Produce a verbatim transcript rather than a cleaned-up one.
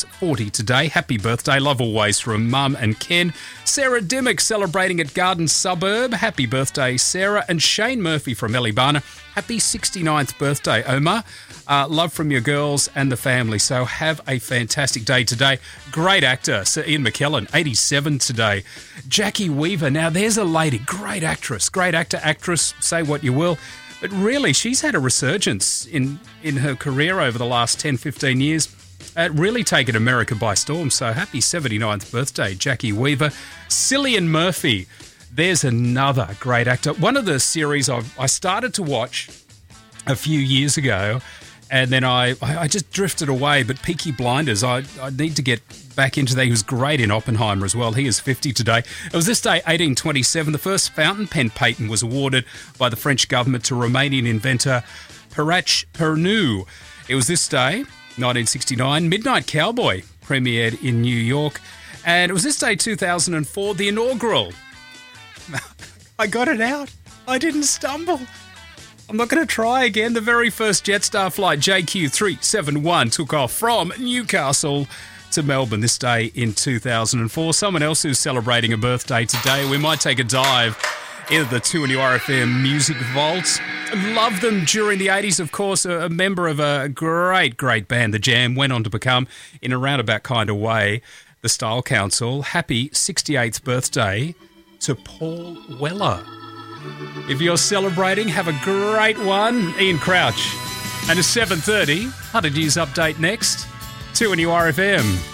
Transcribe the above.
forty today. Happy birthday. Love always from Mum and Ken. Sarah Dimmock celebrating at Garden Suburb. Happy birthday, Sarah. And Shane Murphy from Ellibana. Happy sixty-ninth birthday, Omar. Uh, love from your girls and the family. So have a fantastic day today. Great actor, Sir Ian McKellen, eighty-seven today. Jackie Weaver. Now, there's a lady. Great actress. Great actor, actress. Say what you will. But really, she's had a resurgence in, in her career over the last ten, fifteen years. Uh, really taken America by storm. So happy seventy-ninth birthday, Jackie Weaver. Cillian Murphy. There's another great actor. One of the series I've, I started to watch a few years ago, and then I, I just drifted away. But Peaky Blinders, I, I need to get back into that. He was great in Oppenheimer as well. He is fifty today. It was this day, eighteen twenty-seven, the first fountain pen patent was awarded by the French government to Romanian inventor Parache Pernu. It was this day, nineteen sixty-nine, Midnight Cowboy premiered in New York. And it was this day, two thousand four, the inaugural. I got it out. I didn't stumble. I'm not going to try again. The very first Jetstar flight, J Q three seventy-one, took off from Newcastle to Melbourne this day in two thousand four. Someone else who's celebrating a birthday today. We might take a dive into the two N U R F M Music Vault. Loved them during the eighties, of course. A, a member of a great, great band, The Jam, went on to become, in a roundabout kind of way, the Style Council. Happy sixty-eighth birthday to Paul Weller. If you're celebrating, have a great one. Ian Crouch. And at seven thirty, one hundred Years Update next. two N U R F M.